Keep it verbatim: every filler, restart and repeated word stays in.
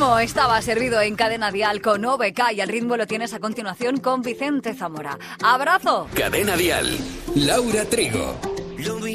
ritmo estaba servido en Cadena Dial con O B K y el ritmo lo tienes a continuación con Vicente Zamora. ¡Abrazo! Cadena Dial, Laura Trigo.